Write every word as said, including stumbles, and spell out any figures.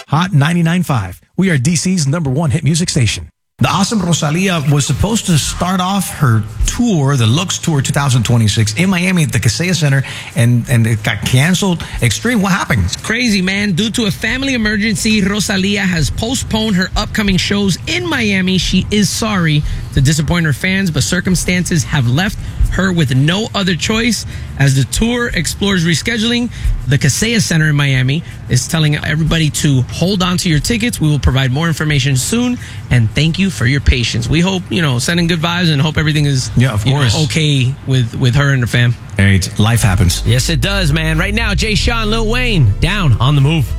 Hot ninety-nine point five. We are D C's number one hit music station. The awesome Rosalia was supposed to start off her tour, the Lux Tour twenty twenty-six, in Miami at the Kaseya Center, and, and it got canceled. Extreme, what happened? It's crazy, man. Due to a family emergency, Rosalia has postponed her upcoming shows in Miami. She is sorry to disappoint her fans, but circumstances have left her with no other choice. As the tour explores rescheduling, the Kaseya Center in Miami is telling everybody to hold on to your tickets. We will provide more information soon, and thank you for your patience. We hope, you know, sending good vibes and hope everything is yeah, of course. Know, okay with, with her and her fam. Hey, life happens. Yes, it does, man. Right now, Jay Sean, Lil Wayne, Down on the Move.